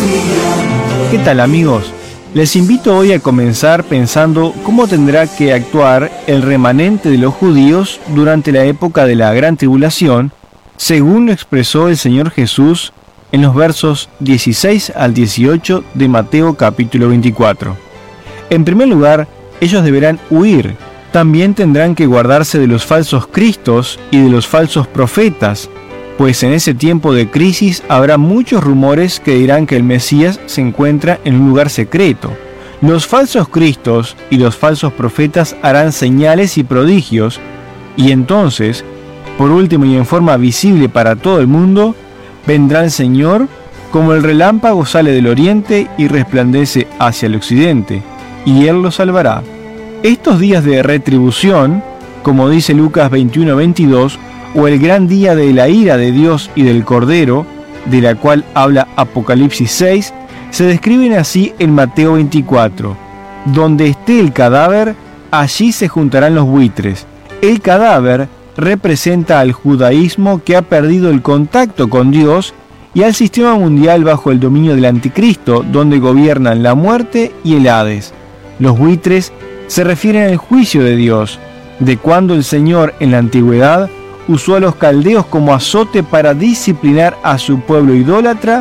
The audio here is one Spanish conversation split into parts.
¿Qué tal, amigos? Les invito hoy a comenzar pensando cómo tendrá que actuar el remanente de los judíos durante la época de la Gran Tribulación, según lo expresó el Señor Jesús en los versos 16 al 18 de Mateo capítulo 24. En primer lugar, ellos deberán huir. También tendrán que guardarse de los falsos cristos y de los falsos profetas, pues en ese tiempo de crisis habrá muchos rumores que dirán que el Mesías se encuentra en un lugar secreto. Los falsos cristos y los falsos profetas harán señales y prodigios, y entonces, por último y en forma visible para todo el mundo, vendrá el Señor como el relámpago sale del oriente y resplandece hacia el occidente, y Él los salvará. Estos días de retribución, como dice Lucas 21:22, o el gran día de la ira de Dios y del Cordero, de la cual habla Apocalipsis 6, se describen así en Mateo 24. Donde esté el cadáver, allí se juntarán los buitres. El cadáver representa al judaísmo que ha perdido el contacto con Dios y al sistema mundial bajo el dominio del anticristo, donde gobiernan la muerte y el Hades. Los buitres se refieren al juicio de Dios, de cuando el Señor en la antigüedad usó a los caldeos como azote para disciplinar a su pueblo idólatra.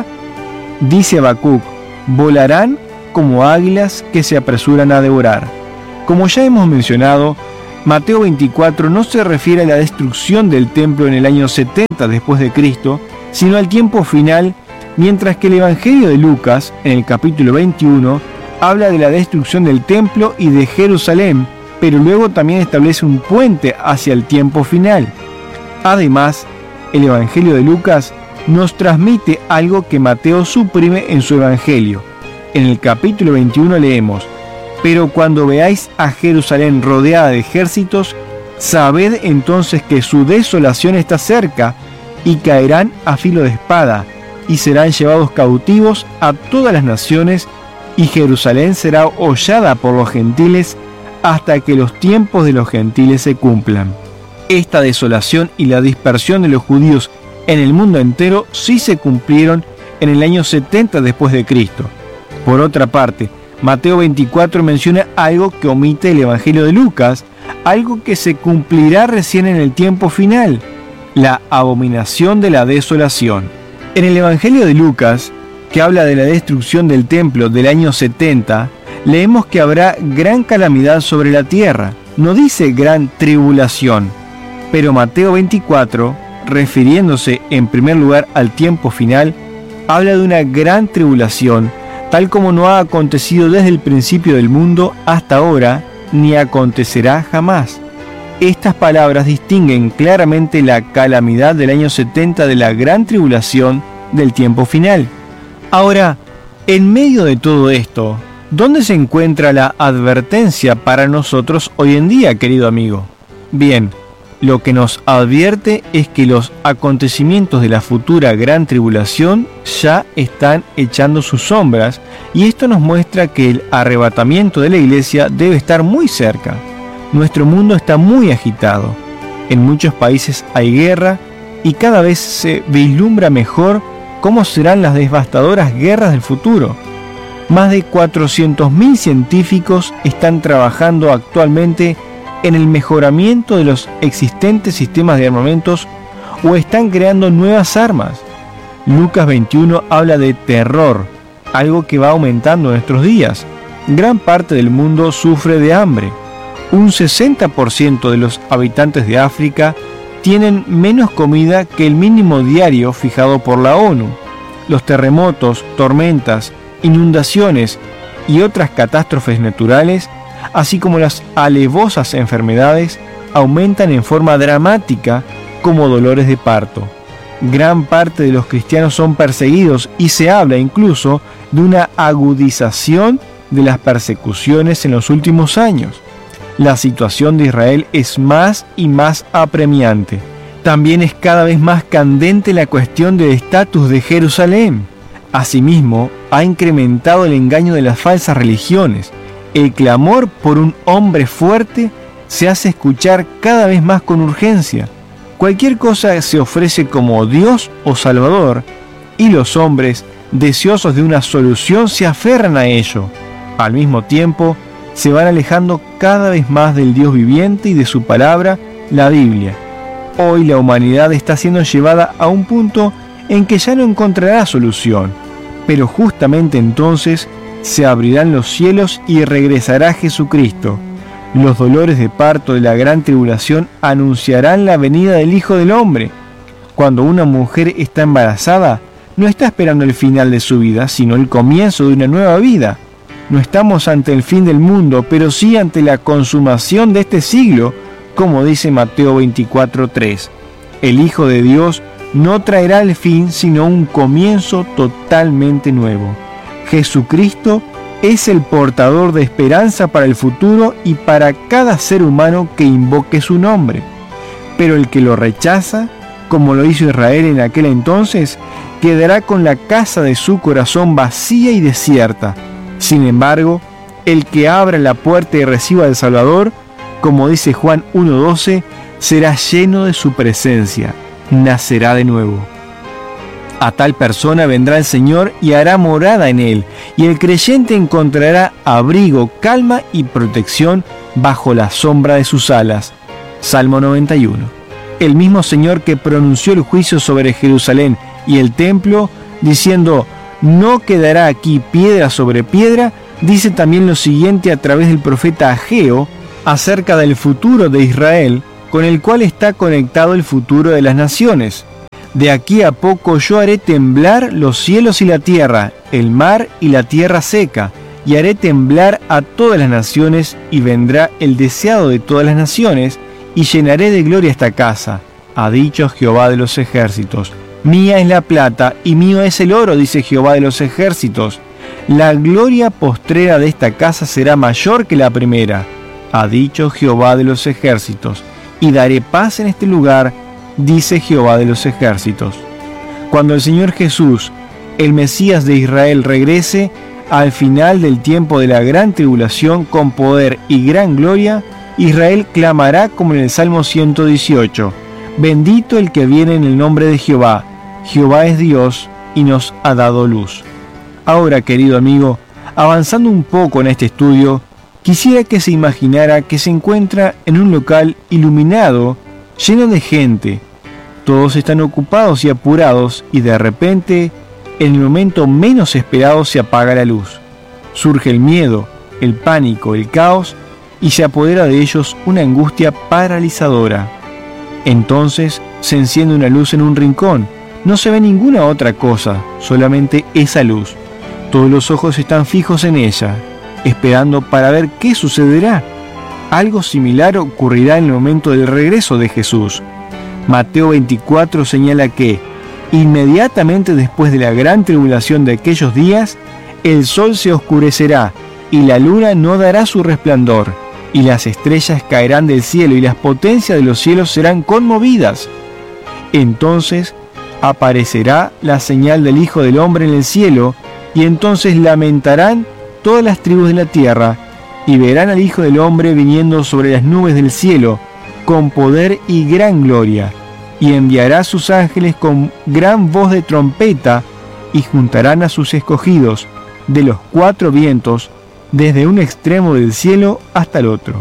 Dice Habacuc: volarán como águilas que se apresuran a devorar. Como ya hemos mencionado, Mateo 24 no se refiere a la destrucción del templo en el año 70 después de Cristo, sino al tiempo final, mientras que el Evangelio de Lucas, en el capítulo 21, habla de la destrucción del templo y de Jerusalén, pero luego también establece un puente hacia el tiempo final. Además, el Evangelio de Lucas nos transmite algo que Mateo suprime en su Evangelio. En el capítulo 21 leemos: pero cuando veáis a Jerusalén rodeada de ejércitos, sabed entonces que su desolación está cerca, y caerán a filo de espada, y serán llevados cautivos a todas las naciones, y Jerusalén será hollada por los gentiles hasta que los tiempos de los gentiles se cumplan. Esta desolación y la dispersión de los judíos en el mundo entero sí se cumplieron en el año 70 después de Cristo. Por otra parte, Mateo 24 menciona algo que omite el Evangelio de Lucas, algo que se cumplirá recién en el tiempo final: la abominación de la desolación. En el Evangelio de Lucas, que habla de la destrucción del templo del año 70, leemos que habrá gran calamidad sobre la tierra. No dice gran tribulación, pero Mateo 24, refiriéndose en primer lugar al tiempo final, habla de una gran tribulación, tal como no ha acontecido desde el principio del mundo hasta ahora, ni acontecerá jamás. Estas palabras distinguen claramente la calamidad del año 70 de la gran tribulación del tiempo final. Ahora, en medio de todo esto, ¿dónde se encuentra la advertencia para nosotros hoy en día, querido amigo? Bien, lo que nos advierte es que los acontecimientos de la futura gran tribulación ya están echando sus sombras, y esto nos muestra que el arrebatamiento de la iglesia debe estar muy cerca. Nuestro mundo está muy agitado. En muchos países hay guerra, y cada vez se vislumbra mejor cómo serán las devastadoras guerras del futuro. Más de 400.000 científicos están trabajando actualmente en el mejoramiento de los existentes sistemas de armamentos o están creando nuevas armas. Lucas 21 habla de terror, algo que va aumentando en nuestros días. Gran parte del mundo sufre de hambre. Un 60% de los habitantes de África tienen menos comida que el mínimo diario fijado por la ONU. Los terremotos, tormentas, inundaciones y otras catástrofes naturales, así como las alevosas enfermedades, aumentan en forma dramática como dolores de parto. Gran parte de los cristianos son perseguidos y se habla incluso de una agudización de las persecuciones en los últimos años. La situación de Israel es más y más apremiante. También es cada vez más candente la cuestión del estatus de Jerusalén. Asimismo, ha incrementado el engaño de las falsas religiones. El clamor por un hombre fuerte se hace escuchar cada vez más con urgencia. Cualquier cosa se ofrece como Dios o Salvador, y los hombres deseosos de una solución, se aferran a ello. Al mismo tiempo, se van alejando cada vez más del Dios viviente y de su palabra, la Biblia. Hoy la humanidad está siendo llevada a un punto en que ya no encontrará solución, pero justamente entonces se abrirán los cielos y regresará Jesucristo. Los dolores de parto de la gran tribulación anunciarán la venida del Hijo del Hombre. Cuando una mujer está embarazada, no está esperando el final de su vida, sino el comienzo de una nueva vida. No estamos ante el fin del mundo, pero sí ante la consumación de este siglo, como dice Mateo 24:3. El Hijo de Dios no traerá el fin, sino un comienzo totalmente nuevo. Jesucristo es el portador de esperanza para el futuro y para cada ser humano que invoque su nombre. Pero el que lo rechaza, como lo hizo Israel en aquel entonces, quedará con la casa de su corazón vacía y desierta. Sin embargo, el que abra la puerta y reciba al Salvador, como dice Juan 1:12, será lleno de su presencia, nacerá de nuevo. A tal persona vendrá el Señor y hará morada en él, y el creyente encontrará abrigo, calma y protección bajo la sombra de sus alas. Salmo 91. El mismo Señor que pronunció el juicio sobre Jerusalén y el templo, diciendo, no quedará aquí piedra sobre piedra, dice también lo siguiente a través del profeta Ageo acerca del futuro de Israel, con el cual está conectado el futuro de las naciones. De aquí a poco yo haré temblar los cielos y la tierra, el mar y la tierra seca, y haré temblar a todas las naciones, y vendrá el deseado de todas las naciones, y llenaré de gloria esta casa, ha dicho Jehová de los ejércitos. Mía es la plata, y mío es el oro, dice Jehová de los ejércitos. La gloria postrera de esta casa será mayor que la primera, ha dicho Jehová de los ejércitos. Y daré paz en este lugar, dice Jehová de los ejércitos. Cuando el Señor Jesús, el Mesías de Israel, regrese al final del tiempo de la gran tribulación con poder y gran gloria, Israel clamará como en el Salmo 118, bendito el que viene en el nombre de Jehová. Jehová es Dios y nos ha dado luz. Ahora, querido amigo, avanzando un poco en este estudio, quisiera que se imaginara que se encuentra en un local iluminado, lleno de gente. Todos están ocupados y apurados y de repente, en el momento menos esperado, se apaga la luz. Surge el miedo, el pánico, el caos y se apodera de ellos una angustia paralizadora. Entonces se enciende una luz en un rincón. No se ve ninguna otra cosa, solamente esa luz. Todos los ojos están fijos en ella, esperando para ver qué sucederá. Algo similar ocurrirá en el momento del regreso de Jesús. Mateo 24 señala que, inmediatamente después de la gran tribulación de aquellos días, el sol se oscurecerá y la luna no dará su resplandor, y las estrellas caerán del cielo y las potencias de los cielos serán conmovidas. Entonces aparecerá la señal del Hijo del Hombre en el cielo, y entonces lamentarán todas las tribus de la tierra, y verán al Hijo del Hombre viniendo sobre las nubes del cielo, con poder y gran gloria, y enviará a sus ángeles con gran voz de trompeta, y juntarán a sus escogidos de los cuatro vientos, desde un extremo del cielo hasta el otro.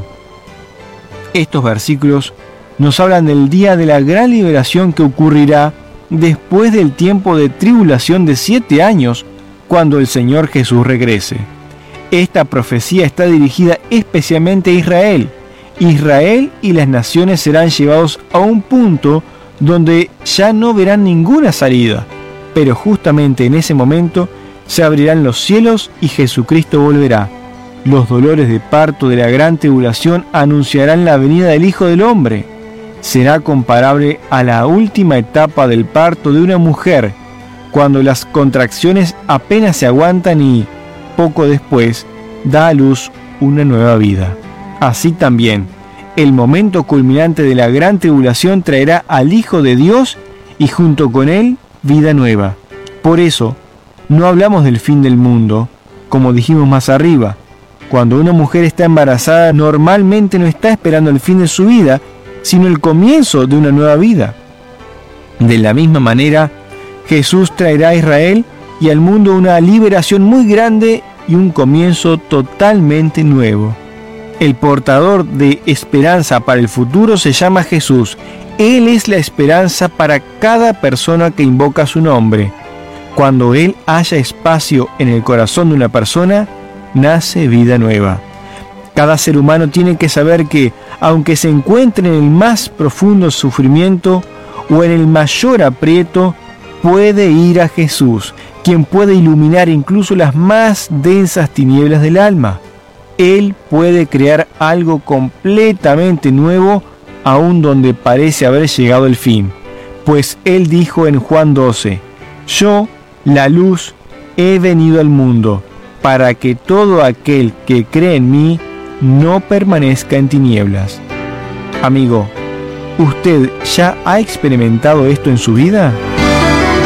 Estos versículos nos hablan del día de la gran liberación que ocurrirá después del tiempo de tribulación de 7 años, cuando el Señor Jesús regrese. Esta profecía está dirigida especialmente a Israel. Israel y las naciones serán llevados a un punto donde ya no verán ninguna salida, pero justamente en ese momento se abrirán los cielos y Jesucristo volverá. Los dolores de parto de la gran tribulación anunciarán la venida del Hijo del Hombre. Será comparable a la última etapa del parto de una mujer, cuando las contracciones apenas se aguantan y, poco después, da a luz una nueva vida. Así también, el momento culminante de la gran tribulación traerá al Hijo de Dios y junto con él vida nueva. Por eso, no hablamos del fin del mundo, como dijimos más arriba. Cuando una mujer está embarazada, normalmente no está esperando el fin de su vida, sino el comienzo de una nueva vida. De la misma manera, Jesús traerá a Israel y al mundo una liberación muy grande y un comienzo totalmente nuevo. El portador de esperanza para el futuro se llama Jesús. Él es la esperanza para cada persona que invoca su nombre. Cuando Él haya espacio en el corazón de una persona, nace vida nueva. Cada ser humano tiene que saber que, aunque se encuentre en el más profundo sufrimiento o en el mayor aprieto, puede ir a Jesús, quien puede iluminar incluso las más densas tinieblas del alma. Él puede crear algo completamente nuevo, aun donde parece haber llegado el fin. Pues Él dijo en Juan 12, «Yo, la luz, he venido al mundo, para que todo aquel que cree en mí no permanezca en tinieblas». Amigo, ¿usted ya ha experimentado esto en su vida?